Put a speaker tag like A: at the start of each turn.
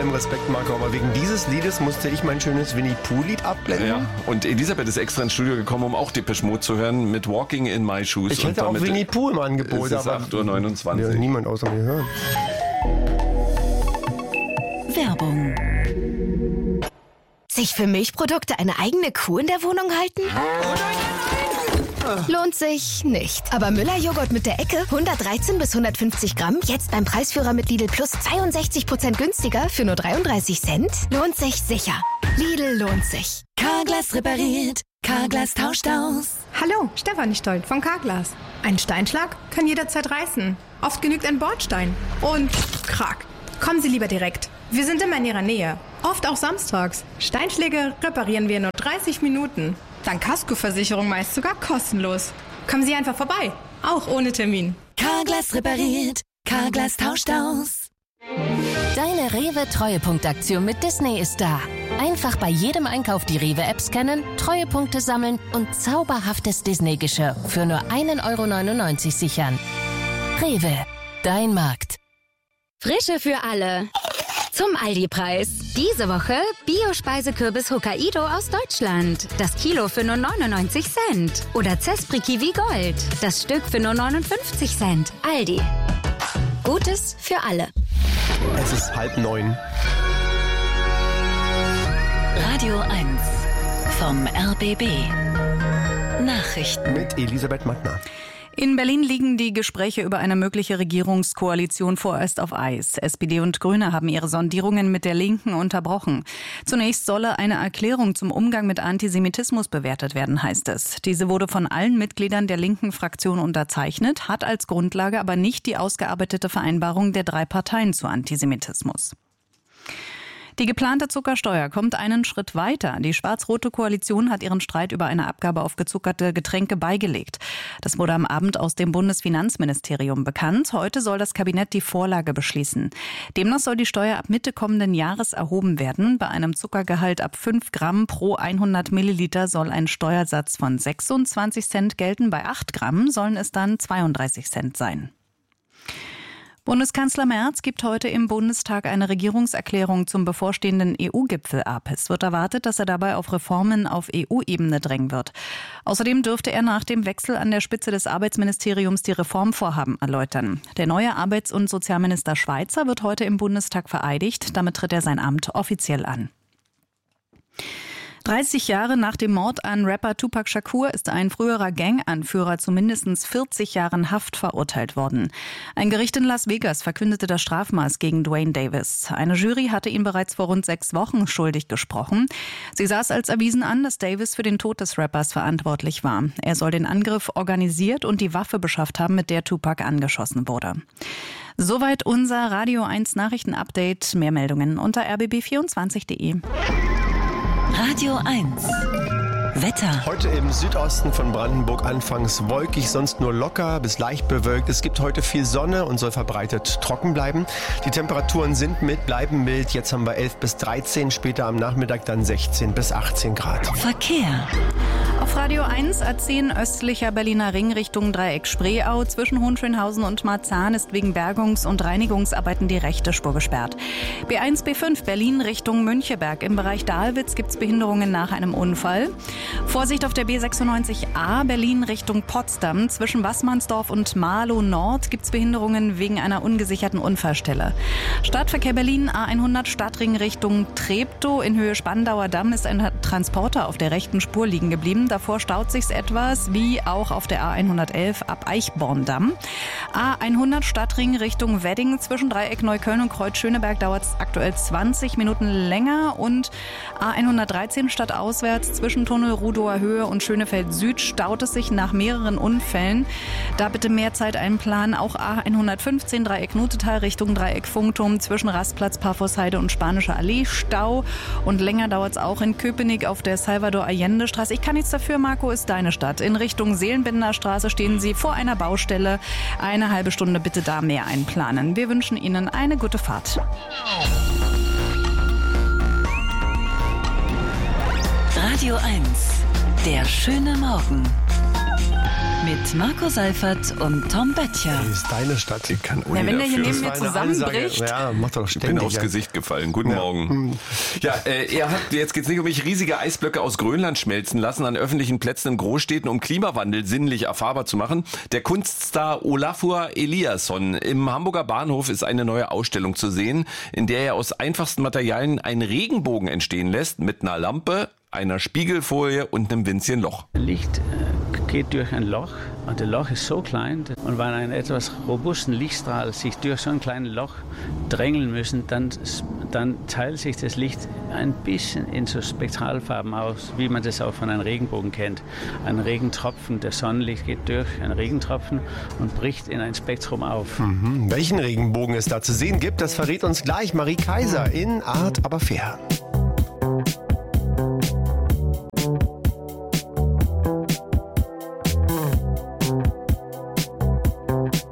A: allem Respekt, Marco, aber wegen dieses Liedes musste ich mein schönes Winnie-Pooh-Lied abblenden.
B: Ja, und Elisabeth ist extra ins Studio gekommen, um auch Depeche Mode zu hören mit Walking in My Shoes.
A: Ich hätte auch Winnie-Pooh im Angebot,
B: aber 8:29 Uhr.
A: Ja, niemand außer mir hören.
C: Werbung. Sich für Milchprodukte eine eigene Kuh in der Wohnung halten? Lohnt sich nicht. Aber Müller-Joghurt mit der Ecke, 113 bis 150 Gramm, jetzt beim Preisführer mit Lidl Plus 62% günstiger für nur 33 Cent? Lohnt sich sicher. Lidl lohnt sich.
D: Carglass repariert, Carglass tauscht aus.
E: Hallo, Stefanie Stoll von Carglass. Ein Steinschlag kann jederzeit reißen. Oft genügt ein Bordstein. Und krack. Kommen Sie lieber direkt. Wir sind immer in Ihrer Nähe. Oft auch samstags. Steinschläge reparieren wir in nur 30 Minuten. Dann Kaskoversicherung meist sogar kostenlos. Kommen Sie einfach vorbei. Auch ohne Termin.
D: Carglass repariert, Carglass tauscht aus.
C: Deine Rewe-Treuepunktaktion mit Disney ist da. Einfach bei jedem Einkauf die Rewe-App scannen, Treuepunkte sammeln und zauberhaftes Disney-Geschirr für nur 1,99 € sichern. Rewe, dein Markt.
F: Frische für alle. Zum Aldi-Preis. Diese Woche Bio-Speisekürbis Hokkaido aus Deutschland. Das Kilo für nur 99 Cent. Oder Zespri Kiwi Gold. Das Stück für nur 59 Cent. Aldi. Gutes für alle.
A: Es ist 8:30.
D: Radio 1 vom RBB. Nachrichten
A: Mit Elisabeth Mattner.
G: In Berlin liegen die Gespräche über eine mögliche Regierungskoalition vorerst auf Eis. SPD und Grüne haben ihre Sondierungen mit der Linken unterbrochen. Zunächst solle eine Erklärung zum Umgang mit Antisemitismus bewertet werden, heißt es. Diese wurde von allen Mitgliedern der linken Fraktion unterzeichnet, hat als Grundlage aber nicht die ausgearbeitete Vereinbarung der 3 Parteien zu Antisemitismus. Die geplante Zuckersteuer kommt einen Schritt weiter. Die schwarz-rote Koalition hat ihren Streit über eine Abgabe auf gezuckerte Getränke beigelegt. Das wurde am Abend aus dem Bundesfinanzministerium bekannt. Heute soll das Kabinett die Vorlage beschließen. Demnach soll die Steuer ab Mitte kommenden Jahres erhoben werden. Bei einem Zuckergehalt ab 5 Gramm pro 100 Milliliter soll ein Steuersatz von 26 Cent gelten. Bei 8 Gramm sollen es dann 32 Cent sein. Bundeskanzler Merz gibt heute im Bundestag eine Regierungserklärung zum bevorstehenden EU-Gipfel ab. Es wird erwartet, dass er dabei auf Reformen auf EU-Ebene drängen wird. Außerdem dürfte er nach dem Wechsel an der Spitze des Arbeitsministeriums die Reformvorhaben erläutern. Der neue Arbeits- und Sozialminister Schweizer wird heute im Bundestag vereidigt. Damit tritt er sein Amt offiziell an. 30 Jahre nach dem Mord an Rapper Tupac Shakur ist ein früherer Gang-Anführer zu mindestens 40 Jahren Haft verurteilt worden. Ein Gericht in Las Vegas verkündete das Strafmaß gegen Dwayne Davis. Eine Jury hatte ihn bereits vor rund 6 Wochen schuldig gesprochen. Sie sah es als erwiesen an, dass Davis für den Tod des Rappers verantwortlich war. Er soll den Angriff organisiert und die Waffe beschafft haben, mit der Tupac angeschossen wurde. Soweit unser Radio 1 Nachrichten-Update. Mehr Meldungen unter rbb24.de.
D: Radio 1 Wetter.
A: Heute im Südosten von Brandenburg anfangs wolkig, sonst nur locker bis leicht bewölkt. Es gibt heute viel Sonne und soll verbreitet trocken bleiben. Die Temperaturen bleiben mild. Jetzt haben wir 11 bis 13, später am Nachmittag dann 16 bis 18 Grad.
D: Verkehr.
G: Auf Radio 1 A10 östlicher Berliner Ring Richtung Dreieck Spreeau. Zwischen Hohenschönhausen und Marzahn ist wegen Bergungs- und Reinigungsarbeiten die rechte Spur gesperrt. B1, B5 Berlin Richtung Müncheberg. Im Bereich Dahlwitz gibt es Behinderungen nach einem Unfall. Vorsicht auf der B96A Berlin Richtung Potsdam. Zwischen Wassmannsdorf und Marlow Nord gibt es Behinderungen wegen einer ungesicherten Unfallstelle. Stadtverkehr Berlin A100 Stadtring Richtung Treptow. In Höhe Spandauer Damm ist ein Transporter auf der rechten Spur liegen geblieben. Davor staut sich's etwas, wie auch auf der A111 ab Eichborn-Damm. A100 Stadtring Richtung Wedding. Zwischen Dreieck Neukölln und Kreuz Schöneberg dauert es aktuell 20 Minuten länger. Und A113 stadtauswärts zwischen Tunnel Rudower Höhe und Schönefeld Süd staut es sich nach mehreren Unfällen. Da bitte mehr Zeit einplanen. Auch A115 Dreieck Nutetal Richtung Dreieck Funkturm zwischen Rastplatz, Paphosheide und Spanische Allee Stau. Und länger dauert es auch in Köpenick auf der Salvador-Allende-Straße. Ich kann nichts dafür, Marco, ist deine Stadt. In Richtung Seelenbinder Straße stehen Sie vor einer Baustelle. Eine halbe Stunde bitte da mehr einplanen. Wir wünschen Ihnen eine gute Fahrt.
D: Radio 1, der schöne Morgen. Mit Marco Seifert und Tom Böttcher.
A: Das ist deine Stadt.
B: Ich kann Uni
G: Wenn der hier
B: dafür.
G: neben mir
A: Das war eine
G: zusammenbricht.
A: Ansage. Ja, macht doch
B: Ich bin
A: ständig.
B: aufs Gesicht gefallen. Guten Morgen. Ja, jetzt geht's nicht um mich, riesige Eisblöcke aus Grönland schmelzen lassen an öffentlichen Plätzen in Großstädten, um Klimawandel sinnlich erfahrbar zu machen. Der Kunststar Olafur Eliasson im Hamburger Bahnhof ist eine neue Ausstellung zu sehen, in der er aus einfachsten Materialien einen Regenbogen entstehen lässt mit einer Lampe, einer Spiegelfolie und einem winzigen Loch.
H: Licht geht durch ein Loch und das Loch ist so klein und wenn ein etwas robusten Lichtstrahl sich durch so ein kleines Loch drängeln müssen, dann teilt sich das Licht ein bisschen in so Spektralfarben aus, wie man das auch von einem Regenbogen kennt. Ein Regentropfen, der Sonnenlicht geht durch einen Regentropfen und bricht in ein Spektrum auf.
A: Welchen Regenbogen es da zu sehen gibt, das verrät uns gleich Marie Kaiser in Art aber fair.